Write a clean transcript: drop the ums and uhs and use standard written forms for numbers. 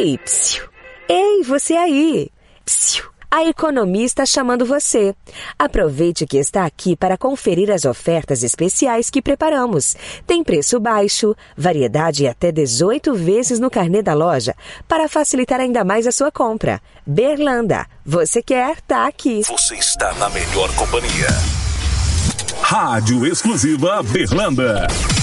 Ei, psiu. Ei, você aí. Psiu. A Economia está chamando você. Aproveite que está aqui para conferir as ofertas especiais que preparamos. Tem preço baixo, variedade e até 18 vezes no carnê da loja, para facilitar ainda mais a sua compra. Berlanda, você quer, tá aqui. Você está na melhor companhia. Rádio Exclusiva Berlanda.